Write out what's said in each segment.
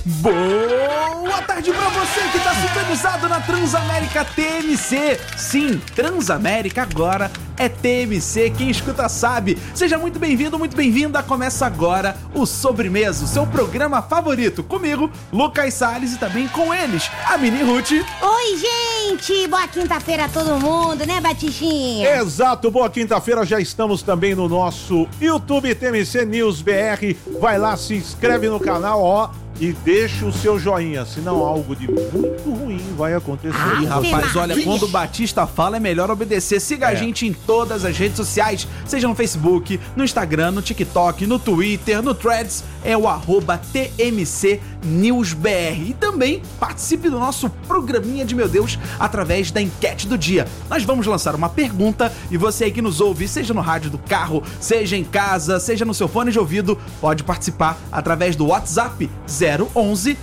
Boa tarde pra você que tá sintonizado na Transamérica TMC. Sim, Transamérica agora é TMC, quem escuta sabe. Seja muito bem-vindo, muito bem-vinda. Começa agora o Sobremesa, o seu programa favorito. Comigo, Lucas Salles, e também com eles, a Mini Ruth. Oi, gente! Boa quinta-feira a todo mundo, né, Batichinha? Exato, boa quinta-feira. Já estamos também no nosso YouTube TMC News BR. Vai lá, se inscreve no canal, ó. E deixa o seu joinha, senão algo de muito ruim vai acontecer. Ih, rapaz, olha, quando o Batista fala é melhor obedecer. Siga a gente em todas as redes sociais, seja no Facebook, no Instagram, no TikTok, no Twitter, no Threads, é o @TMCNewsBR. E também participe do nosso programinha de meu Deus através da enquete do dia. Nós vamos lançar uma pergunta e você aí que nos ouve, seja no rádio do carro, seja em casa, seja no seu fone de ouvido, pode participar através do WhatsApp 011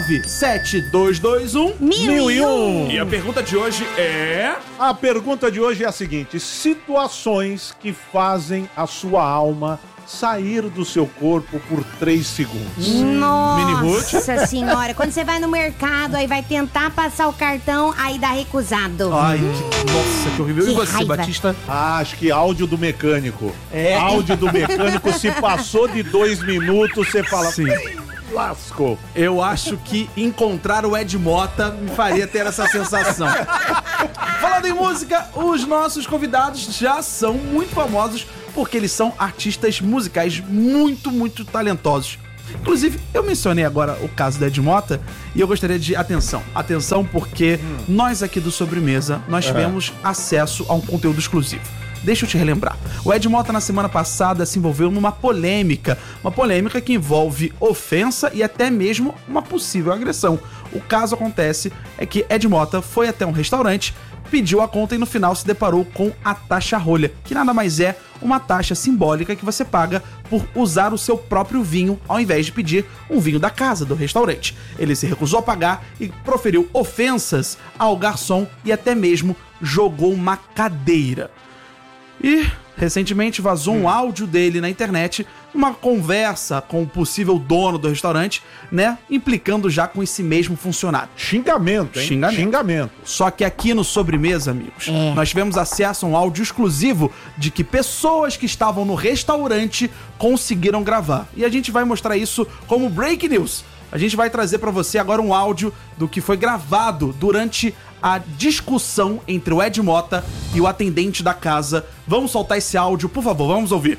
97221 1001. E a pergunta de hoje é... A pergunta de hoje é a seguinte: situações que fazem a sua alma sair do seu corpo por 3 segundos. Nossa senhora, quando você vai no mercado, aí vai tentar passar o cartão, aí dá recusado. Ai, nossa, que horrível. Que E você, raiva. Batista? Acho que áudio do mecânico. Áudio do mecânico, se passou de 2 minutos, você fala... Sim. Lascou. Eu acho que encontrar o Ed Mota me faria ter essa sensação. Falando em música, os nossos convidados já são muito famosos porque eles são artistas musicais muito, muito talentosos. Inclusive, eu mencionei agora o caso do Ed Mota e eu gostaria de... Atenção porque nós aqui do Sobremesa, nós tivemos acesso a um conteúdo exclusivo. Deixa eu te relembrar. O Ed Mota, na semana passada, se envolveu numa polêmica. Uma polêmica que envolve ofensa e até mesmo uma possível agressão. O caso acontece é que Ed Mota foi até um restaurante, pediu a conta e no final se deparou com a taxa rolha, que nada mais é uma taxa simbólica que você paga por usar o seu próprio vinho ao invés de pedir um vinho da casa, do restaurante. Ele se recusou a pagar e proferiu ofensas ao garçom e até mesmo jogou uma cadeira. E, recentemente, vazou um áudio dele na internet, uma conversa com o possível dono do restaurante, né? Implicando já com esse mesmo funcionário. Xingamento, hein? Xingamento. Só que aqui no Sobremesa, amigos, nós tivemos acesso a um áudio exclusivo de que pessoas que estavam no restaurante conseguiram gravar. E a gente vai mostrar isso como Break News. A gente vai trazer pra você agora um áudio do que foi gravado durante a discussão entre o Ed Mota e o atendente da casa. Vamos soltar esse áudio, por favor, vamos ouvir.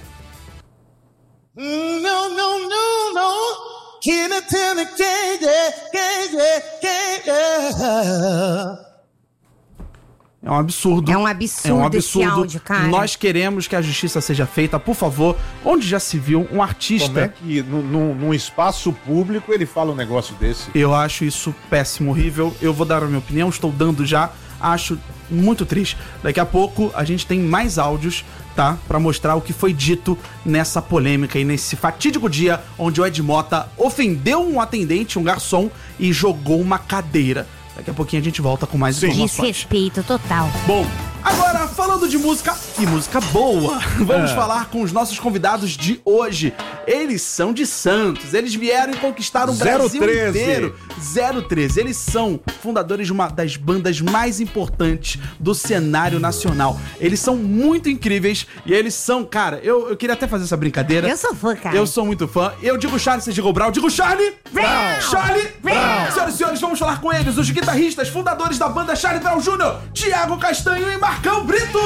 É um absurdo. É um absurdo esse áudio, cara. Nós queremos que a justiça seja feita, por favor. Onde já se viu um artista... Como é que num espaço público ele fala um negócio desse? Eu acho isso péssimo, horrível. Eu vou dar a minha opinião, estou dando já. Acho muito triste. Daqui a pouco a gente tem mais áudios, tá? Pra mostrar o que foi dito nessa polêmica e nesse fatídico dia onde o Ed Mota ofendeu um atendente, um garçom, e jogou uma cadeira. Daqui a pouquinho a gente volta com mais informações. Desrespeito total. Bom, agora falando de música e música boa, vamos falar com os nossos convidados de hoje. Eles são de Santos, eles vieram e conquistaram o Brasil 013. inteiro. 013, eles são fundadores de uma das bandas mais importantes do cenário nacional. Eles são muito incríveis e eles são, cara, eu queria até fazer essa brincadeira. Eu sou fã, cara. Eu sou muito fã. Eu digo Charlie, você diga o Brown. Digo Charlie Brown. Charlie Brown. Senhoras e senhores, vamos falar com eles, os guitarristas, fundadores da banda Charlie Brown Jr., Thiago Castanho e Marcão Brito.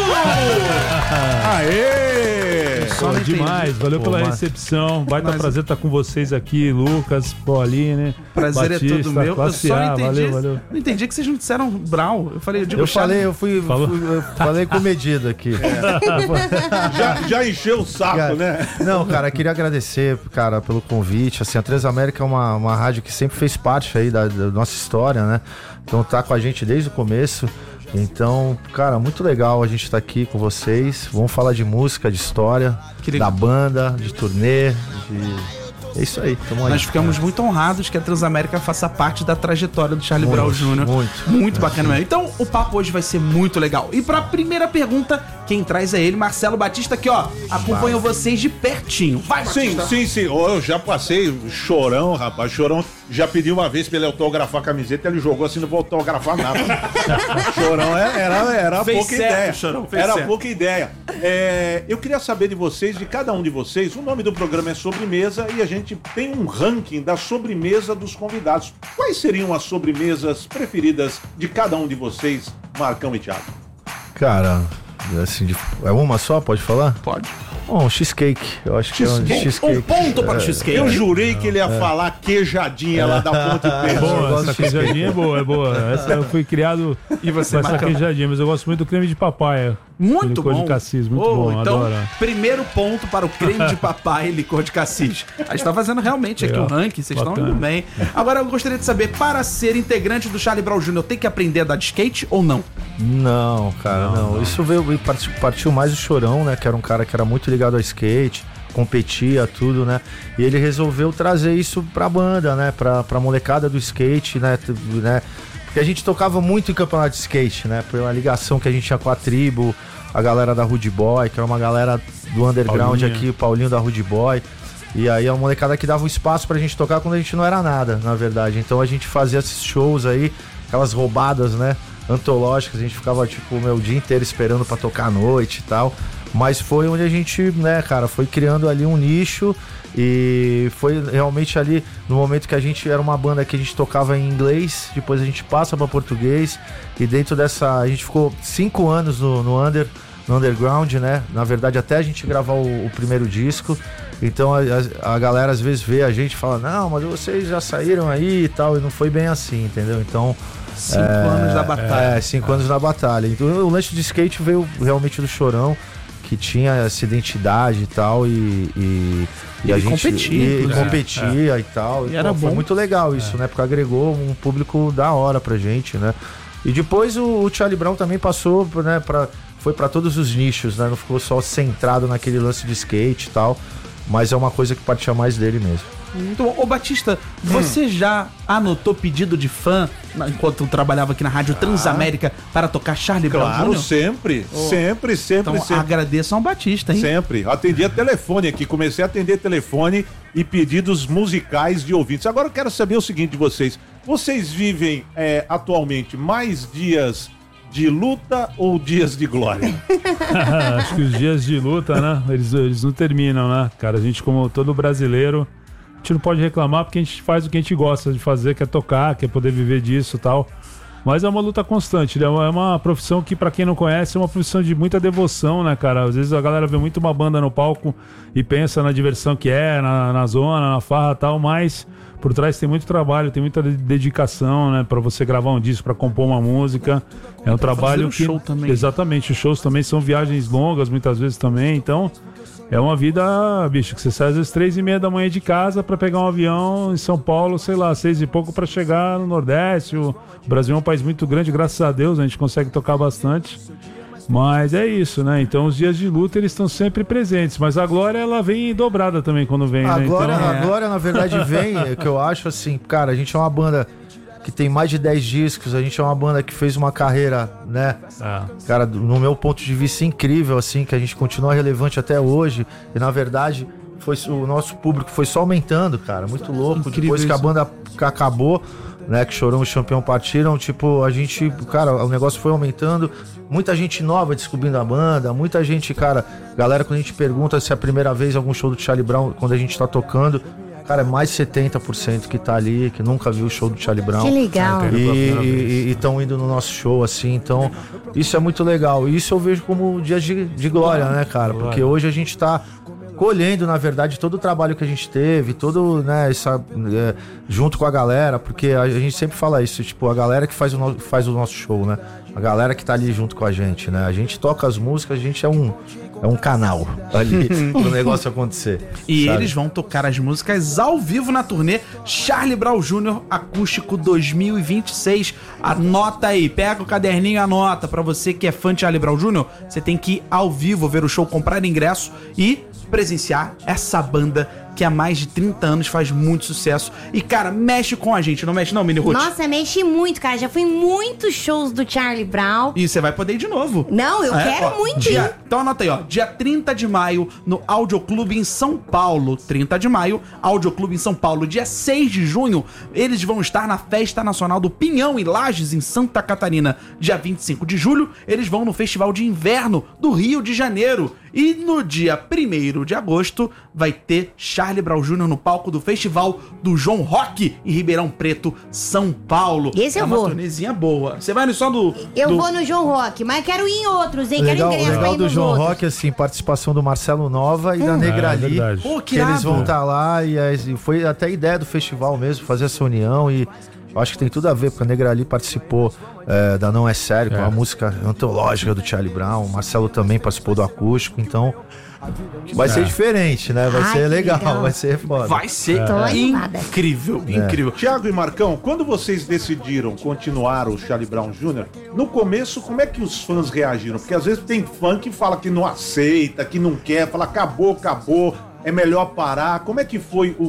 Aê! Só não demais, valeu Pô, pela mano. recepção. Baita prazer estar com vocês aqui, Lucas, Pauline, Prazer Batista, é todo meu. Eu classe só A, não entendi. valeu. Não entendi que vocês não disseram Brown. Eu falei, eu digo Eu Charlie. falei com medida aqui. Já encheu o saco, né? Não, cara, queria agradecer, cara, pelo convite. Assim, a Transamérica é uma rádio que sempre fez parte aí da nossa história, né? Então tá com a gente desde o começo. Então, cara, muito legal a gente estar aqui com vocês. Vamos falar de música, de história, da banda, de turnê, de... É isso aí, tamo aí. Nós ficamos muito honrados que a Transamérica faça parte da trajetória do Charlie Brown Jr. Muito bacana mesmo. Então, o papo hoje vai ser muito legal. E pra primeira pergunta, quem traz é ele, Marcelo Batista, que ó, acompanhou vocês de pertinho. Vai, Batista. Sim. Eu já passei chorão, rapaz. Chorão Já pedi uma vez pra ele autografar a camiseta, ele jogou assim, não vou autografar nada. Chorão era Fez pouca certo, ideia. Chorão, fez Era certo. pouca ideia. Eu queria saber de vocês, de cada um de vocês, o nome do programa é Sobremesa e a gente tem um ranking da sobremesa dos convidados. Quais seriam as sobremesas preferidas de cada um de vocês, Marcão e Thiago? Cara, assim, é uma só? Pode falar? Pode. Um cheesecake. Eu acho que é um cheesecake. Um ponto para o cheesecake. Eu jurei que ele ia falar queijadinha lá da Ponte É Peixe. boa, essa queijadinha é boa, é boa. Essa eu fui criado E você, com essa Marcão? queijadinha, mas eu gosto muito do creme de papaya. Muito licor bom. de cassis, muito bom, então, adoro. primeiro ponto para o creme de papai e licor de cassis. A gente tá fazendo realmente aqui Legal. um ranking, vocês estão Bacana. indo bem. Agora eu gostaria de saber, para ser integrante do Charlie Brown Jr., tem que aprender a dar de skate ou não? Não, cara, não. Isso partiu mais do Chorão, né? Que era um cara que era muito ligado ao skate, competia, tudo, né? E ele resolveu trazer isso pra banda, né? Pra molecada do skate, né? Porque a gente tocava muito em campeonato de skate, né? Pela ligação que a gente tinha com a tribo, a galera da Rude Boy, que era uma galera do underground Paulinho. aqui, o Paulinho da Rude Boy. E aí a molecada que dava um espaço pra gente tocar quando a gente não era nada, na verdade. Então a gente fazia esses shows aí, aquelas roubadas, né? Antológicas, a gente ficava tipo o dia inteiro esperando pra tocar à noite e tal. Mas foi onde a gente, né, cara, foi criando ali um nicho e foi realmente ali no momento que a gente era uma banda que a gente tocava em inglês, depois a gente passa pra português e dentro dessa, a gente ficou 5 anos no underground, né, na verdade até a gente gravar o primeiro disco. Então a galera às vezes vê a gente e fala, não, mas vocês já saíram aí e tal, e não foi bem assim, entendeu? Então 5 anos da batalha. 5 anos na batalha. Então o lance de skate veio realmente do Chorão, que tinha essa identidade e tal, e a Ele gente competia, inclusive. competia e tal. E era foi bom. muito legal isso, né? Porque agregou um público da hora pra gente, né? E depois o Charlie Brown também passou, né, foi pra todos os nichos, né? Não ficou só centrado naquele lance de skate e tal, mas é uma coisa que partia mais dele mesmo. Muito bom. Ô Batista, você já anotou pedido de fã enquanto trabalhava aqui na Rádio Transamérica para tocar Charlie Brown Claro, Jr.? sempre. Então agradeço ao Batista, hein? Sempre. Atendia telefone aqui, comecei a atender telefone e pedidos musicais de ouvintes. Agora eu quero saber o seguinte de vocês. Vocês vivem atualmente mais dias de luta ou dias de glória? Acho que os dias de luta, né? Eles não terminam, né? Cara, a gente, como todo brasileiro, a gente não pode reclamar porque a gente faz o que a gente gosta de fazer, que é tocar, que é poder viver disso e tal. Mas é uma luta constante, né? É uma profissão que, pra quem não conhece, é uma profissão de muita devoção, né, cara? Às vezes a galera vê muito uma banda no palco e pensa na diversão que é, na zona, na farra e tal, mas por trás tem muito trabalho, tem muita dedicação, né? Pra você gravar um disco, pra compor uma música. É um trabalho fazer um show também. Exatamente, os shows também são viagens longas, muitas vezes também, então... É uma vida, bicho, que você sai às vezes 3h30 da manhã de casa pra pegar um avião em São Paulo, sei lá, 6 e pouco pra chegar no Nordeste. O Brasil é um país muito grande, graças a Deus, a gente consegue tocar bastante. Mas é isso, né? Então os dias de luta eles estão sempre presentes. Mas a glória ela vem dobrada também quando vem, né? Agora, Então, agora na verdade, vem, que eu acho assim, cara, a gente é uma banda que tem mais de 10 discos, a gente é uma banda que fez uma carreira, né? Cara, no meu ponto de vista, incrível, assim, que a gente continua relevante até hoje. E na verdade, o nosso público foi só aumentando, cara. Muito louco. Incrível Depois que a isso. banda acabou, né? Que Chorão e Champião partiram, tipo, a gente, cara, o negócio foi aumentando. Muita gente nova descobrindo a banda, muita gente, cara, galera, quando a gente pergunta se é a primeira vez algum show do Charlie Brown, quando a gente tá tocando, cara, é mais 70% que tá ali, que nunca viu o show do Charlie Brown. Que legal. E estão indo no nosso show, assim, então isso é muito legal. E isso eu vejo como dias de glória, né, cara? Porque hoje a gente tá colhendo, na verdade, todo o trabalho que a gente teve, todo, né, junto com a galera, porque a gente sempre fala isso, tipo, a galera que faz o nosso show, né? A galera que tá ali junto com a gente, né? A gente toca as músicas, a gente é um canal ali pro negócio acontecer. E sabe? eles vão tocar as músicas ao vivo na turnê Charlie Brown Jr. Acústico 2026. Anota aí, pega o caderninho e anota. Pra você que é fã de Charlie Brown Jr., você tem que ir ao vivo ver o show, comprar ingresso e presenciar essa banda que há mais de 30 anos faz muito sucesso. E, cara, mexe com a gente, não mexe não, Mini Ruth? Nossa, mexe muito, cara. Já fui em muitos shows do Charlie Brown. E você vai poder ir de novo. Não, eu quero muito ir. Então anota aí, ó. Dia 30 de maio, no Audioclube em São Paulo. 30 de maio, Audioclube em São Paulo. Dia 6 de junho, eles vão estar na Festa Nacional do Pinhão em Lages, em Santa Catarina. Dia 25 de julho, eles vão no Festival de Inverno do Rio de Janeiro. E no dia 1º de agosto, vai ter Charlie Brown Jr. no palco do Festival do João Rock em Ribeirão Preto, São Paulo. Esse eu vou. É uma turnezinha boa. Você vai no só do... Eu vou no João Rock, mas quero ir em outros, hein? Legal, quero ingresso pra legal ir do nos João outros. Rock, assim, participação do Marcelo Nova e da Negrali. Pô, que que eles irado. vão estar lá e foi até a ideia do festival mesmo, fazer essa união e eu acho que tem tudo a ver, porque a Negrali participou da Não É Sério, com a música antológica do Charlie Brown, o Marcelo também participou do acústico, então vai ser diferente, né? Vai Ai, ser que legal, legal. vai ser foda. Vai ser Tô animada. incrível, incrível. Tiago e Marcão, quando vocês decidiram continuar o Charlie Brown Jr., no começo, como é que os fãs reagiram? Porque às vezes tem fã que fala que não aceita, que não quer, fala acabou, é melhor parar. Como é que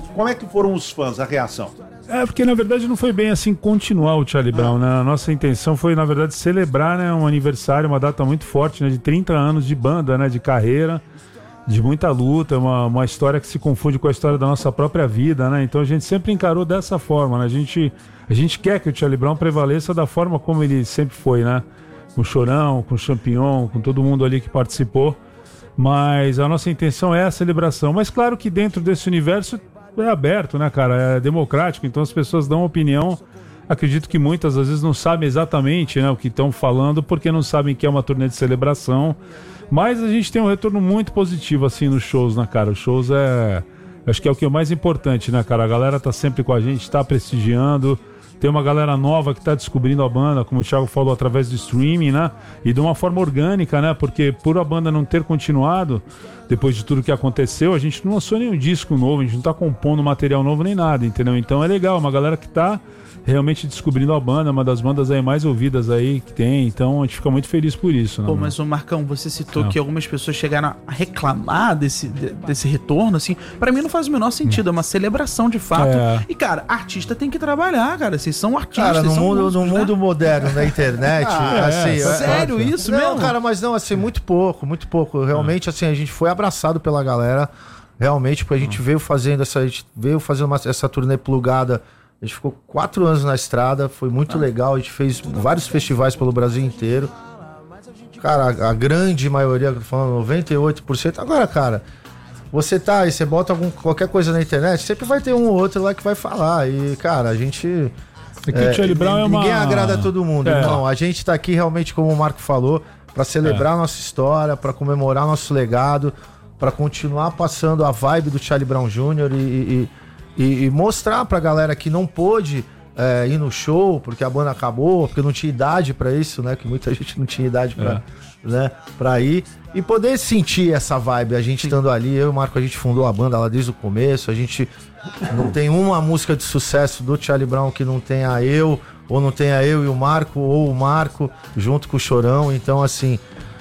foram os fãs, a reação? Porque na verdade não foi bem assim continuar o Charlie Brown, né? A nossa intenção foi, na verdade, celebrar, né, um aniversário, uma data muito forte, né, de 30 anos de banda, né, de carreira, de muita luta, uma história que se confunde com a história da nossa própria vida, né? Então a gente sempre encarou dessa forma, né? A gente quer que o Charlie Brown prevaleça da forma como ele sempre foi, né? Com o Chorão, com o Champignon, com todo mundo ali que participou. Mas a nossa intenção é a celebração. Mas claro que dentro desse universo é aberto, né, cara? É democrático, então as pessoas dão opinião. Acredito que muitas às vezes não sabem exatamente, né, o que estão falando, porque não sabem que é uma turnê de celebração. Mas a gente tem um retorno muito positivo, assim, nos shows, né, cara? Os shows acho que é o que é o mais importante, né, cara? A galera tá sempre com a gente, tá prestigiando. Tem uma galera nova que tá descobrindo a banda, como o Thiago falou, através do streaming, né? E de uma forma orgânica, né? Porque por a banda não ter continuado, depois de tudo que aconteceu, a gente não lançou nenhum disco novo, a gente não tá compondo material novo nem nada, entendeu? Então é legal, uma galera que tá realmente descobrindo a banda, uma das bandas aí mais ouvidas aí que tem, então a gente fica muito feliz por isso, né? Pô, mas o Marcão, você citou que algumas pessoas chegaram a reclamar desse retorno, assim, pra mim não faz o menor sentido, é uma celebração de fato. E, cara, artista tem que trabalhar, cara, vocês são artistas. Cara, no músicos, mundo moderno da internet, assim... Sério isso não, mesmo? Cara, mas não, assim, muito pouco. Realmente, assim, a gente foi abraçado pela galera, realmente, porque a gente veio fazendo essa turnê plugada. A gente ficou 4 anos na estrada, foi muito legal, a gente fez vários festivais pelo Brasil inteiro. Cara, a grande maioria, falando 98%. Agora, cara, você tá aí, você bota qualquer coisa na internet, sempre vai ter um ou outro lá que vai falar. E, cara, a gente... É que o Charlie Brown é uma... Ninguém agrada a todo mundo. Não, a gente tá aqui realmente, como o Marco falou, pra celebrar a nossa história, pra comemorar nosso legado, pra continuar passando a vibe do Charlie Brown Jr. e mostrar pra galera que não pôde ir no show, porque a banda acabou, porque não tinha idade pra isso, né? Que muita gente não tinha idade pra ir. E poder sentir essa vibe, a gente estando ali, eu e o Marco, a gente fundou a banda lá desde o começo, a gente não tem uma música de sucesso do Charlie Brown que não tenha eu, ou não tenha eu e o Marco, ou o Marco junto com o Chorão. Então, assim,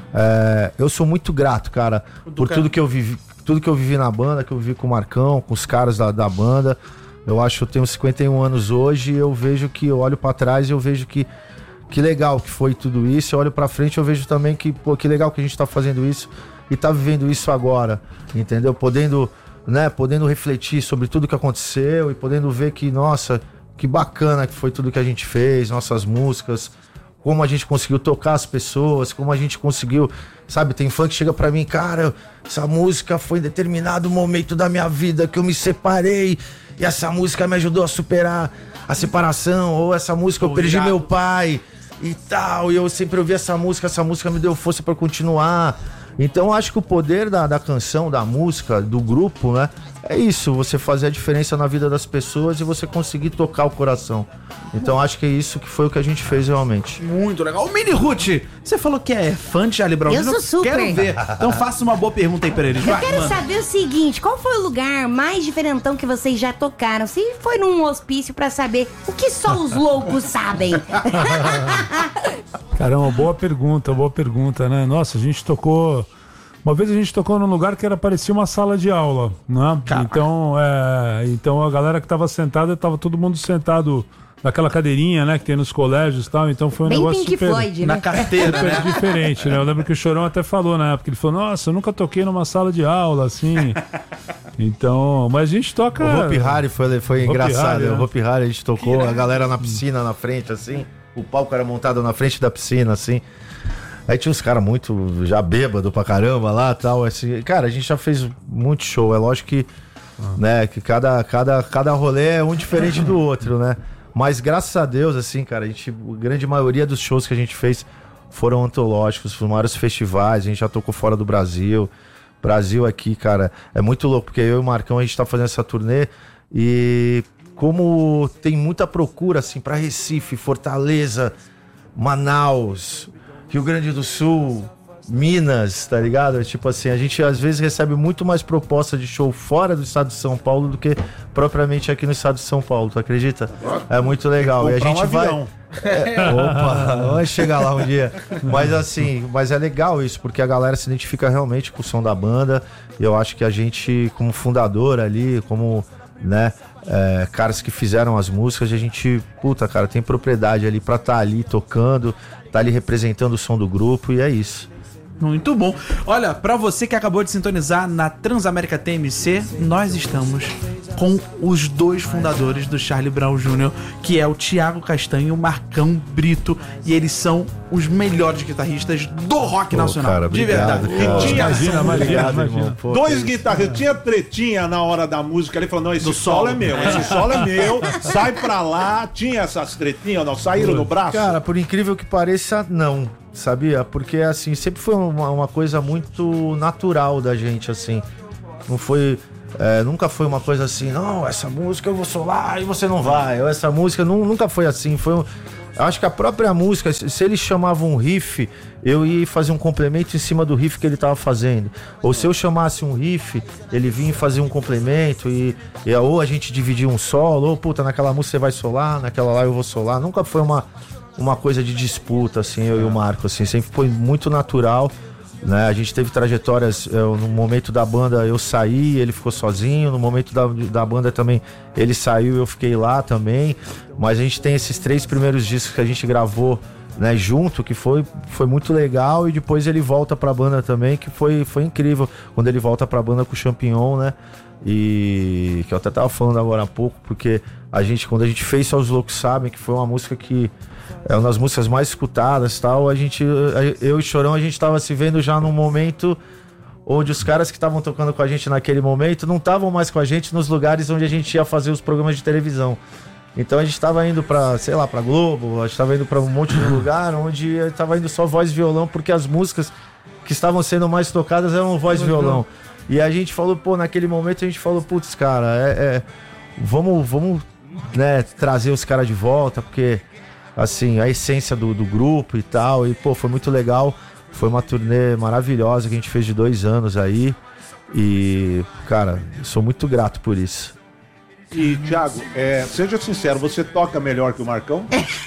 eu sou muito grato, cara, por tudo que eu vivi na banda, que eu vivi com o Marcão, com os caras da banda. Eu acho que eu tenho 51 anos hoje e eu vejo que eu olho pra trás e eu vejo que legal que foi tudo isso. Eu olho pra frente e eu vejo também que, pô, que legal que a gente tá fazendo isso e tá vivendo isso agora, entendeu? Podendo refletir sobre tudo que aconteceu e podendo ver que, nossa, que bacana que foi tudo que a gente fez, nossas músicas, como a gente conseguiu tocar as pessoas, como a gente conseguiu, sabe, tem fã que chega pra mim, cara, essa música foi em determinado momento da minha vida que eu me separei e essa música me ajudou a superar a separação, ou essa música eu perdi meu pai e tal, e eu sempre ouvi essa música me deu força pra continuar. Então acho que o poder da canção, da música, do grupo, né, é isso, você fazer a diferença na vida das pessoas e você conseguir tocar o coração. Então acho que é isso que foi o que a gente fez realmente. Muito legal. O Mini Ruth, você falou que é fã de Charlie Brown. Eu sou super. Quero ver. Então faça uma boa pergunta aí pra eles. Eu quero saber o seguinte, qual foi o lugar mais diferentão que vocês já tocaram? Se foi num hospício pra saber o que só os loucos sabem. Caramba, boa pergunta, né? Nossa, a gente tocou Uma vez a gente tocou num lugar que parecia uma sala de aula, né? Então a galera que tava sentada, tava todo mundo sentado naquela cadeirinha, né, que tem nos colégios e tal, então foi um Bem negócio Pink super... Floyd, né? Na carteira, super né? diferente, né? Eu lembro que o Chorão até falou na época, ele falou, nossa, eu nunca toquei numa sala de aula, assim. Então, mas a gente toca... O Hopi Hari foi engraçado. Hari, né? O Hopi Hari a gente tocou, a galera na piscina na frente, assim. O palco era montado na frente da piscina, assim. Aí tinha uns caras muito já bêbado pra caramba lá e tal. Assim. Cara, a gente já fez muito show. É lógico que, né, que cada rolê é um diferente do outro, né? Mas graças a Deus, assim, cara, a grande maioria dos shows que a gente fez foram antológicos, foram vários festivais, a gente já tocou fora do Brasil. Brasil aqui, cara, é muito louco, porque eu e o Marcão, a gente tá fazendo essa turnê e como tem muita procura, assim, pra Recife, Fortaleza, Manaus, Rio Grande do Sul, Minas, tá ligado? Tipo assim, a gente às vezes recebe muito mais proposta de show fora do estado de São Paulo do que propriamente aqui no estado de São Paulo, tu acredita? É muito legal. E a gente vai... Opa, vamos chegar lá um dia. Mas assim, mas é legal isso, porque a galera se identifica realmente com o som da banda. E eu acho que a gente, como fundador ali, como, né, caras que fizeram as músicas, a gente, puta, cara, tem propriedade ali pra estar ali tocando, tá ali representando o som do grupo, e é isso. Muito bom. Olha, pra você que acabou de sintonizar na Transamérica TMC, nós estamos com os dois fundadores do Charlie Brown Jr., que é o Thiago Castanho e o Marcão Brito, e eles são os melhores guitarristas do rock nacional. Cara, obrigado, de verdade. cara. Imagina. Pô, Dois guitarristas, tinha tretinha na hora da música, ele falou, não, esse solo é meu, esse solo é meu, sai pra lá, tinha essas tretinhas, não, saíram no braço? Cara, por incrível que pareça, não, sabia? Porque, assim, sempre foi uma coisa muito natural da gente, assim, não foi... nunca foi uma coisa assim, não, essa música eu vou solar e você não vai, ou essa música nunca foi assim, acho que a própria música, se ele chamava um riff, eu ia fazer um complemento em cima do riff que ele tava fazendo, ou se eu chamasse um riff, ele vinha fazer um complemento ou a gente dividia um solo, ou puta, naquela música você vai solar, naquela lá eu vou solar, nunca foi uma coisa de disputa, assim, eu e o Marco, assim, sempre foi muito natural. Né? A gente teve trajetórias, no momento da banda eu saí, ele ficou sozinho, no momento da banda também ele saiu, eu fiquei lá também, mas a gente tem esses 3 primeiros discos que a gente gravou, né, junto, que foi muito legal, e depois ele volta pra banda também, que foi incrível, quando ele volta pra banda com o Champignon, né, e que eu até tava falando agora há pouco, porque quando a gente fez Só os Loucos Sabem, que foi uma música que é uma das músicas mais escutadas e tal, eu e o Chorão, a gente tava se vendo já num momento onde os caras que estavam tocando com a gente naquele momento não estavam mais com a gente nos lugares onde a gente ia fazer os programas de televisão. Então a gente tava indo pra, sei lá, pra Globo, a gente tava indo pra um monte de lugar onde tava indo só voz e violão, porque as músicas que estavam sendo mais tocadas eram voz e violão. E a gente falou, naquele momento a gente falou, putz, cara, vamos, né, trazer os caras de volta, porque... assim, a essência do grupo e tal, e foi muito legal, foi uma turnê maravilhosa que a gente fez de 2 anos aí, e, cara, sou muito grato por isso. E, Thiago, seja sincero, você toca melhor que o Marcão?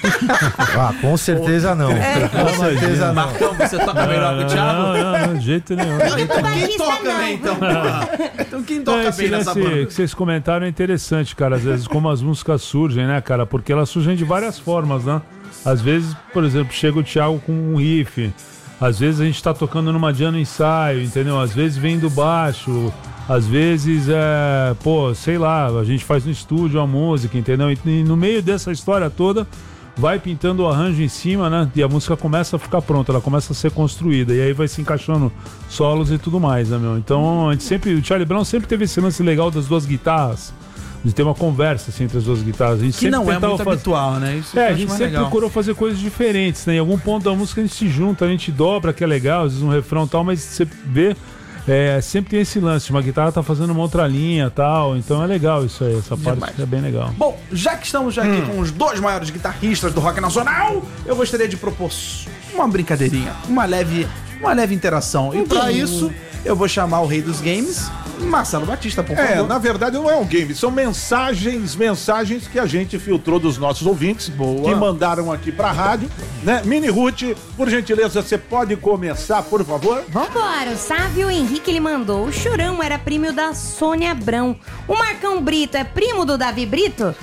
Com certeza não. Com certeza não. Marcão, você toca melhor que o Thiago? Não, de jeito nenhum. Então quem toca bem, então? Então quem toca bem nessa banda? Que vocês comentaram é interessante, cara, às vezes como as músicas surgem, né, cara, porque elas surgem de várias formas, né? Às vezes, por exemplo, chega o Thiago com um riff, às vezes a gente tá tocando numa jam no ensaio, entendeu? Às vezes vem do baixo, às vezes sei lá, a gente faz no estúdio a música, entendeu? E no meio dessa história toda, vai pintando o arranjo em cima, né? E a música começa a ficar pronta, ela começa a ser construída. E aí vai se encaixando solos e tudo mais, né, meu? Então, o Charlie Brown sempre teve esse lance legal das duas guitarras, de ter uma conversa assim, entre as duas guitarras. A gente que não é muito habitual, né? Isso a gente sempre procurou fazer coisas diferentes, né? Em algum ponto da música a gente se junta, a gente dobra, que é legal, às vezes um refrão e tal, mas você vê... sempre tem esse lance, uma guitarra tá fazendo uma outra linha e tal, então é legal isso aí, essa parte é bem legal. Bom, já que estamos aqui com os 2 maiores guitarristas do rock nacional, eu gostaria de propor uma brincadeirinha, uma leve interação. E pra isso, eu vou chamar o rei dos games Marcelo Batista, por favor. Na verdade não é um game, são mensagens que a gente filtrou dos nossos ouvintes, que mandaram aqui pra rádio, né? Mini Ruth, por gentileza, você pode começar, por favor? Vambora, o Sávio Henrique ele mandou. O Chorão era primo da Sônia Abrão. O Marcão Brito é primo do Davi Brito?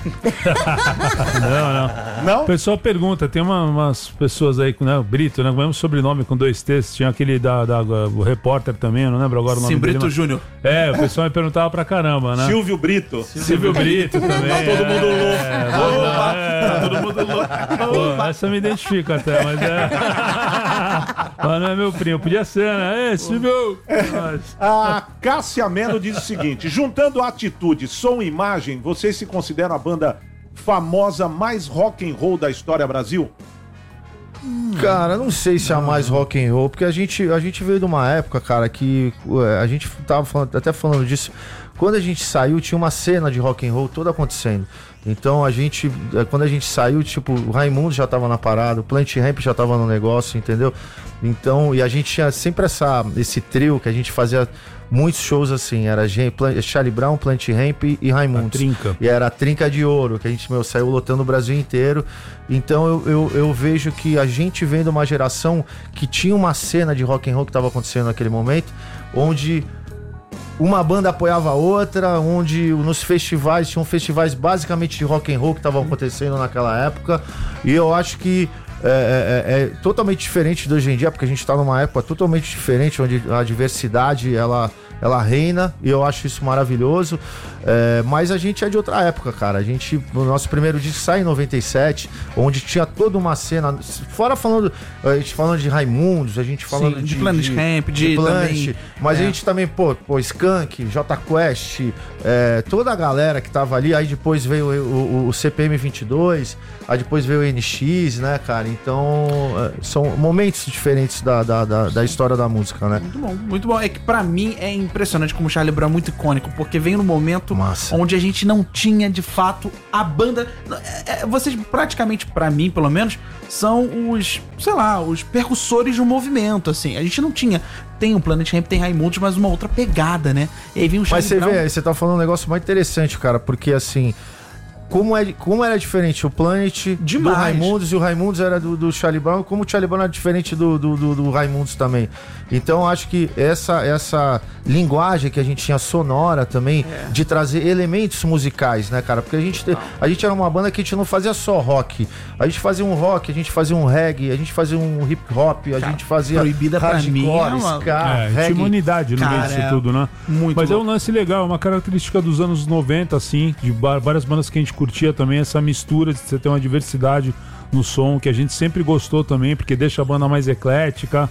Não? O pessoal pergunta, tem umas pessoas aí com o Brito, né? Com o mesmo sobrenome com 2 T's. Tinha aquele o repórter também, eu não lembro agora o nome dele. Brito Júnior. O pessoal me perguntava pra caramba, né? Silvio Brito. Silvio Brito também. Tá todo mundo louco. Tá todo mundo louco. Pô, essa eu me identifico até, mas mas não é meu primo, podia ser, né? Silvio! A Cássia Melo diz o seguinte: juntando atitude, som e imagem, vocês se consideram a banda famosa mais rock and roll da história Brasil? Cara, não sei se é a mais rock and roll, porque a gente veio de uma época, cara, que a gente tava falando disso. Quando a gente saiu, tinha uma cena de rock and roll toda acontecendo. Então quando a gente saiu, tipo, o Raimundo já tava na parada, o Plant Ramp já tava no negócio, entendeu? Então, e a gente tinha sempre esse trio que a gente fazia muitos shows assim, era Charlie Brown, Plant Ramp e Raimundo. Trinca. E era a Trinca de Ouro, que a gente saiu lotando o Brasil inteiro. Então eu vejo que a gente vem de uma geração que tinha uma cena de rock and roll que estava acontecendo naquele momento, onde uma banda apoiava a outra, onde nos festivais, tinham festivais basicamente de rock and roll que estavam acontecendo naquela época. E eu acho que é totalmente diferente de hoje em dia, porque a gente está numa época totalmente diferente, onde a diversidade ela reina, e eu acho isso maravilhoso. Mas a gente é de outra época, cara. O nosso primeiro disco sai em 97, onde tinha toda uma cena, fora a gente falando de Raimundos, a gente falando de Planet Ramp, de Planet, mas a gente também, Skank, J Quest, toda a galera que tava ali. Aí depois veio o CPM 22, aí depois veio o NX, né, cara? Então são momentos diferentes da história da música, né? Muito bom, muito bom. É que pra mim é impressionante como o Charlie Brown é muito icônico, porque vem no momento onde a gente não tinha de fato a banda. Vocês praticamente, pra mim pelo menos, são os percussores do movimento, assim. A gente não tinha. Tem o Planet Ramp, tem Raimundos, mas uma outra pegada, né? E aí vem o Charlie Brown. Mas você vê, você tá falando um negócio mais interessante, cara, porque assim, como era diferente o Planet Demais. Do Raimundos, e o Raimundos era do Charlie Brown, como o Charlie Brown era diferente do Raimundos também. Então acho que essa linguagem que a gente tinha sonora também, de trazer elementos musicais, né, cara? Porque a gente era uma banda que a gente não fazia só rock. A gente fazia um rock, a gente fazia um reggae, a gente fazia um hip hop, a gente fazia Proibida pra mim, tinha uma unidade no meio disso tudo, né? Mas louco. é um lance legal, uma característica dos anos 90, assim, de várias bandas que a gente curtia também, essa mistura de você ter uma diversidade no som, que a gente sempre gostou também, porque deixa a banda mais eclética.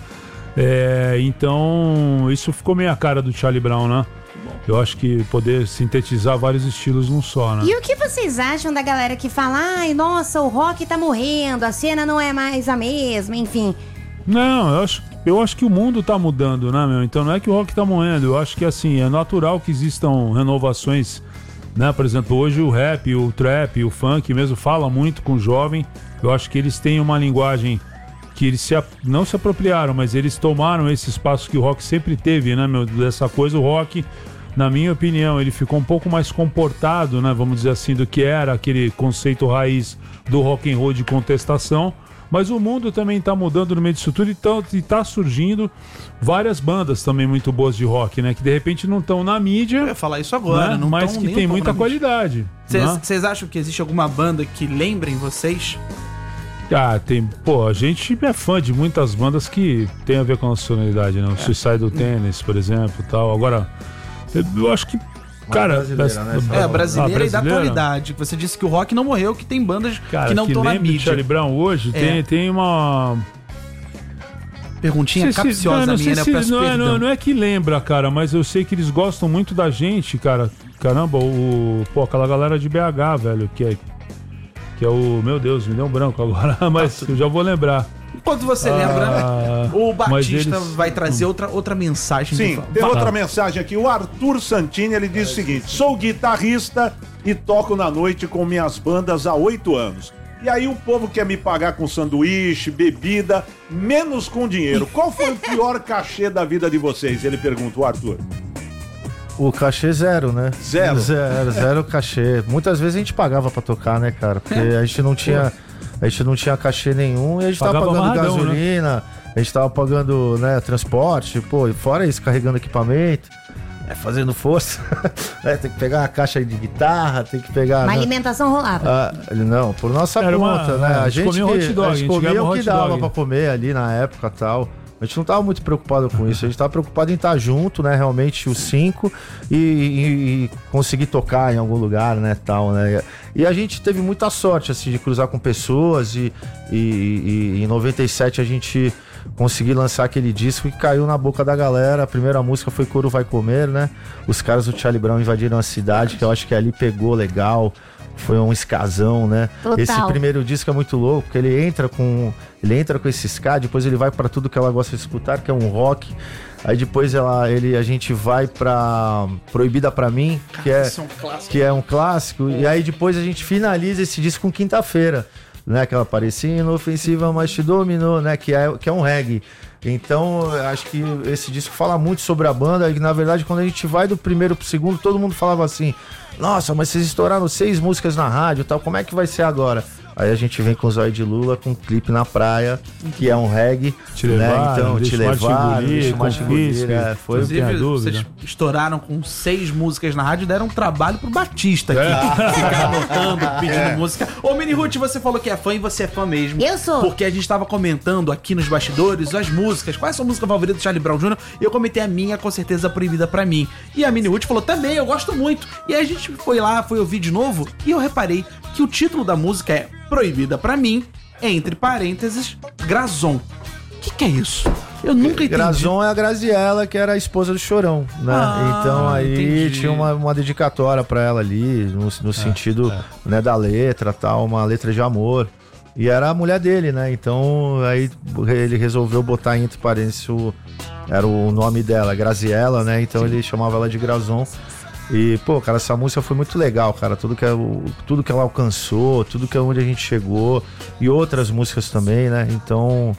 Então isso ficou meio a cara do Charlie Brown, né? Eu acho que poder sintetizar vários estilos num só, né? E o que vocês acham da galera que fala, ai, nossa, o rock tá morrendo, a cena não é mais a mesma, enfim? Não, eu acho que o mundo tá mudando, né, meu? Então não é que o rock tá morrendo, eu acho que assim, é natural que existam renovações, né? Por exemplo, hoje o rap, o trap, o funk mesmo fala muito com o jovem. Eu acho que eles têm uma linguagem que eles não se apropriaram, mas eles tomaram esse espaço que o rock sempre teve, né, meu? Dessa coisa, o rock, na minha opinião, ele ficou um pouco mais comportado, né, vamos dizer assim, do que era aquele conceito raiz do rock and roll de contestação. Mas o mundo também está mudando no meio disso tudo, e tá surgindo várias bandas também muito boas de rock, né? Que de repente não estão na mídia. Eu ia falar isso agora, né? Mas que tem muita qualidade. Vocês acham que existe alguma banda que lembrem vocês? Tem. Pô, a gente é fã de muitas bandas que tem a ver com a nossa sonoridade, né? O Suicidal Tennis, por exemplo, e tal. Agora, eu acho que, cara, brasileira e da atualidade. Você disse que o rock não morreu, que tem bandas que não estão na mídia. Charlie Brown hoje tem uma perguntinha capciosa minha, né? Eu peço perdão. Não é que lembra, cara, mas eu sei que eles gostam muito da gente, cara. Caramba, aquela galera de BH, velho, que é o... Meu Deus, me deu um branco agora, mas eu já vou lembrar. Enquanto você lembra, o Batista vai trazer outra mensagem. Sim, tem outra mensagem aqui. O Arthur Santini, ele diz o seguinte: sou guitarrista e toco na noite com minhas bandas há 8 anos. E aí o povo quer me pagar com sanduíche, bebida, menos com dinheiro. Qual foi o pior cachê da vida de vocês? Ele pergunta, o Arthur. O cachê zero, né? Zero? Zero cachê. Muitas vezes a gente pagava pra tocar, né, cara? Porque a gente não tinha cachê nenhum e a gente Pagava tava pagando amarradão, gasolina, a gente tava pagando, né, transporte, pô, e fora isso, carregando equipamento, fazendo força. Tem que pegar uma caixa de guitarra, tem que pegar... Uma alimentação rolava. Não, por nossa Era conta, né? a gente comia hot dog, a gente comia ganhava o que hot dava dog. pra comer ali na época e tal. A gente não tava muito preocupado com isso, a gente tava preocupado em estar junto, né, realmente os 5 e conseguir tocar em algum lugar, né, tal, né. E a gente teve muita sorte, assim, de cruzar com pessoas e em 97 a gente conseguiu lançar aquele disco que caiu na boca da galera. A primeira música foi Couro Vai Comer, né, os caras do Charlie Brown invadiram a cidade, que eu acho que ali pegou legal. Foi um escazão, né? Total. Esse primeiro disco é muito louco, porque ele entra com esse ska, depois ele vai pra tudo que ela gosta de escutar, que é um rock. Aí depois a gente vai pra Proibida Pra Mim, que é um clássico. E aí depois a gente finaliza esse disco com Quinta-feira, né? Aquela parecia inofensiva, mas te dominou, né? Que é um reggae. Então, acho que esse disco fala muito sobre a banda. E na verdade, quando a gente vai do primeiro pro segundo, todo mundo falava assim: nossa, mas vocês estouraram 6 músicas na rádio e tal, como é que vai ser agora? Aí a gente vem com o Zóio de Lula, com um clipe na praia, que é um reggae, Te levar, né? Então, Deixa Te Levar, Deixa Mais Te Engolir, foi Inclusive, dúvida. vocês estouraram com 6 músicas na rádio e deram um trabalho pro Batista aqui. Ficar anotando, pedindo música. Ô, Mini Ruth, você falou que é fã e você é fã mesmo. Eu sou. Porque a gente tava comentando aqui nos bastidores as músicas. Qual é a sua música favorita do Charlie Brown Jr.? E eu comentei a minha, com certeza, Proibida Pra Mim. E a Mini Ruth falou também, eu gosto muito. E aí a gente foi lá, foi ouvir de novo e eu reparei que o título da música é Proibida Pra Mim, entre parênteses, Grazon. O que é isso? Eu nunca entendi. Grazon é a Graziella, que era a esposa do Chorão, né? Então aí entendi. tinha uma dedicatória pra ela ali, no sentido né, da letra, tal, uma letra de amor. E era a mulher dele, né? Então aí ele resolveu botar entre parênteses era o nome dela, Graziella, né? Então ele chamava ela de Grazon. E, pô, cara, essa música foi muito legal, cara. Tudo que ela alcançou, tudo que onde a gente chegou. E outras músicas também, né? Então,